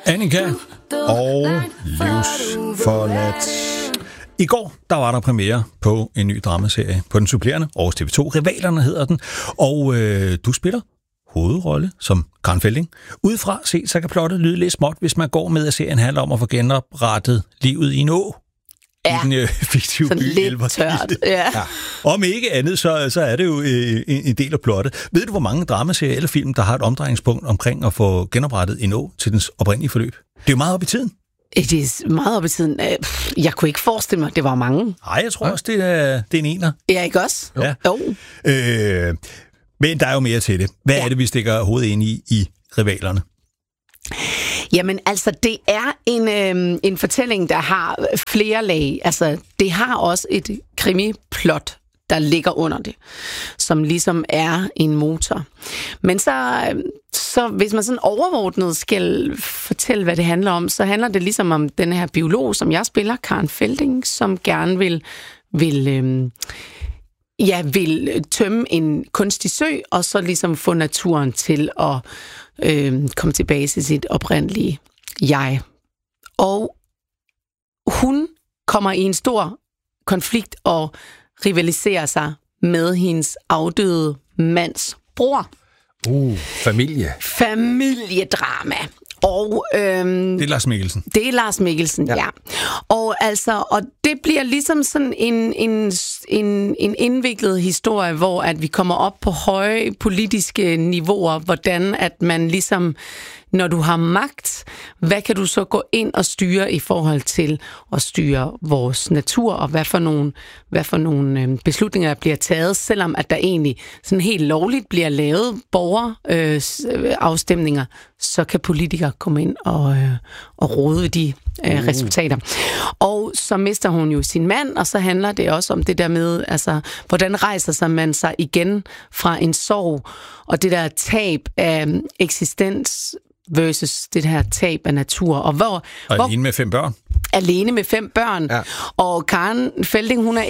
Annika og Livsforladt. I går, der var der premiere på en ny dramaserie på den supplerende Aarhus TV2. Rivalerne hedder den, og du spiller hovedrolle som Karen Felding. Udefra set, så kan plottet lyde lidt småt, hvis man går med, at serien handler om at få genoprettet livet i en å. Ja, i den fiktive by. Lidt tørt, ja. Om ikke andet, så er det jo en del af plottet. Ved du, hvor mange dramaserier eller film, der har et omdrejningspunkt omkring at få genoprettet en å til dens oprindelige forløb? Det er jo meget op i tiden. Det er meget op i tiden. Jeg kunne ikke forestille mig, at det var mange. Nej, jeg tror også, det er en ener. Ja, ikke også? Ja. Jo. Men der er jo mere til det. Hvad er det, vi stikker hovedet ind i rivalerne? Jamen, altså, det er en fortælling, der har flere lag. Altså, det har også et krimiplot, der ligger under det, som ligesom er en motor. Men så hvis man sådan overordnet skal fortælle, hvad det handler om, så handler det ligesom om den her biolog, som jeg spiller, Karen Felding, som gerne vil tømme en kunstig sø, og så ligesom få naturen til at komme tilbage til sit oprindelige jeg. Og hun kommer i en stor konflikt og rivaliserer sig med hendes afdøde mands bror. Familie. Familiedrama. Og, det er Lars Mikkelsen. Det er Lars Mikkelsen, ja. Og det bliver ligesom sådan en indviklet historie, hvor at vi kommer op på høje politiske niveauer, hvordan at man ligesom, når du har magt, hvad kan du så gå ind og styre i forhold til at styre vores natur, og hvad for nogle beslutninger bliver taget, selvom at der egentlig sådan helt lovligt bliver lavet borgerafstemninger, så kan politikere komme ind og rode de resultater. Og så mister hun jo sin mand, og så handler det også om det der med, altså, hvordan rejser man sig igen fra en sorg, og det der tab af eksistens versus det her tab af natur. Og alene med 5 børn. Alene med 5 børn. Ja. Og Karen Felding, hun er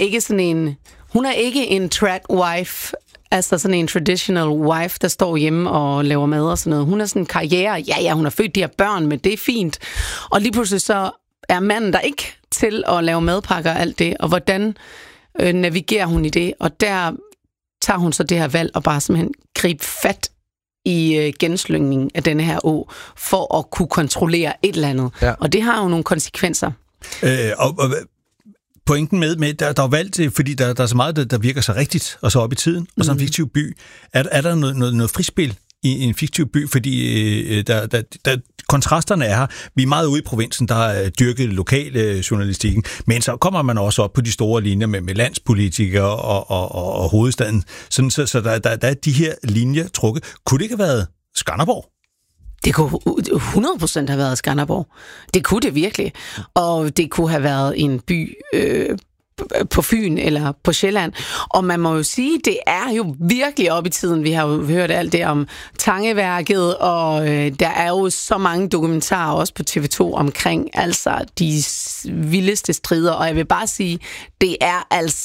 ikke en trad wife, altså sådan en traditional wife, der står hjemme og laver mad og sådan noget. Hun er sådan en karriere. Ja, hun har født de her børn, men det er fint. Og lige pludselig så er manden der ikke til at lave madpakker og alt det. Og hvordan navigerer hun i det? Og der tager hun så det her valg og bare simpelthen gribe fat i genslyngningen af denne her å, for at kunne kontrollere et eller andet. Ja. Og det har jo nogle konsekvenser. Og pointen med der er valgt, fordi der er så meget, der virker så rigtigt, og så op i tiden, og så en fiktiv by. Er der noget frispil i en fiktiv by? Fordi der kontrasterne er her. Vi er meget ude i provinsen, der er dyrket lokale journalistikken, men så kommer man også op på de store linjer med landspolitikere og hovedstaden. Så der er de her linjer trukket. Kunne det ikke have været Skanderborg? Det kunne 100% have været Skanderborg. Det kunne det virkelig. Og det kunne have været en by på Fyn eller på Sjælland. Og man må jo sige, det er jo virkelig op i tiden. Vi har jo hørt alt det om Tangeværket, og der er jo så mange dokumentarer også på TV2 omkring altså de vildeste strider. Og jeg vil bare sige, det er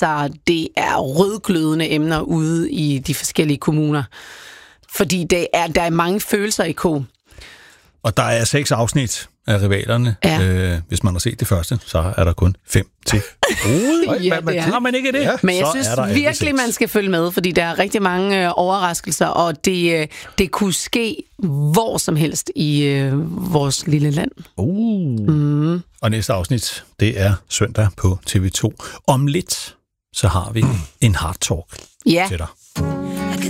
rødglødende emner ude i de forskellige kommuner. Fordi der er mange følelser i ko. Og der er 6 afsnit af rivalerne. Ja. Hvis man har set det første, så er der kun 5 til. Har man ikke det? Ja. Men jeg synes virkelig, man skal følge med, fordi der er rigtig mange overraskelser, og det kunne ske hvor som helst i vores lille land. Og næste afsnit, det er søndag på TV2. Om lidt, så har vi en hard talk til dig.